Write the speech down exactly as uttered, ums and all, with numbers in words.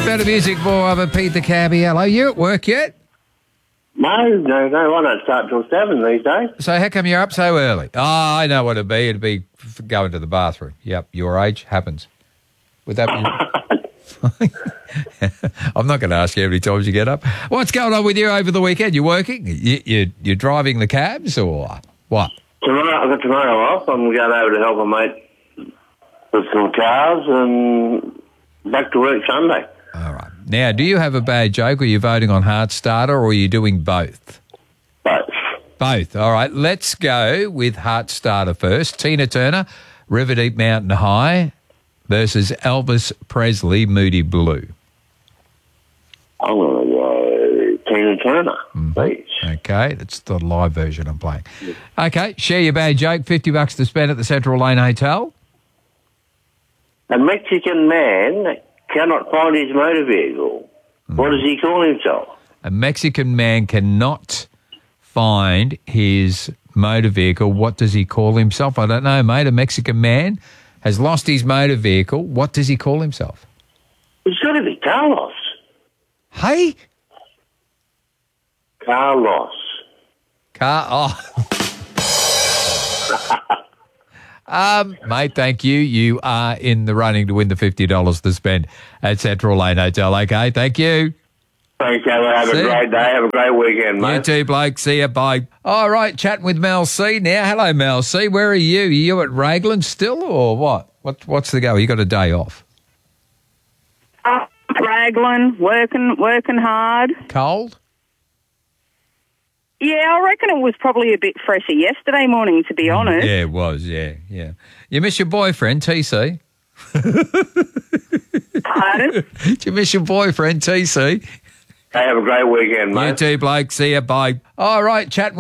Better music for other Pete the Cabbie. Hello, you at work yet? No, no, no. I don't start till seven these days. So how come you're up so early? Oh, I know what it'd be. It'd be f- going to the bathroom. Yep, your age happens. Would that be... I'm not going to ask you how many times you get up. What's going on with you over the weekend? You working? You, you, you're driving the cabs or what? Tomorrow, I've got tomorrow off. I'm going over to help a mate with some cars and back to work Sunday. All right. Now, do you have a bad joke? Are you voting on Heartstarter or are you doing both? Both. Both. All right. Let's go with Heartstarter first. Tina Turner, River Deep Mountain High versus Elvis Presley, Moody Blue. I'm going to go Tina Turner, mm-hmm. please. Okay. That's the live version I'm playing. Okay. Share your bad joke. fifty bucks to spend at the Central Lane Hotel. A Mexican man cannot find his motor vehicle. Mm. What does he call himself? A Mexican man cannot find his motor vehicle. What does he call himself? I don't know, mate. A Mexican man has lost his motor vehicle. What does he call himself? It's got to be Carlos. Hey? Carlos. Car... Oh... Um, mate, thank you. You are in the running to win the fifty dollars to spend at Central Lane Hotel. Okay, thank you. Thanks, Ella. Have See a great day. Have a great weekend, mate. You too, bloke. See you. Bye. All right, chatting with Mel C now. Hello, Mel C. Where are you? Are you at Raglan still or what? What What's the go? You got a day off? Uh, Raglan, working, working hard. Cold? Yeah, I reckon it was probably a bit fresher yesterday morning, to be honest. Yeah, it was, yeah, yeah. You miss your boyfriend, T C? Pardon? Did you miss your boyfriend, T C? Hey, have a great weekend, mate. You too, bloke. See you. Bye. All right, chat.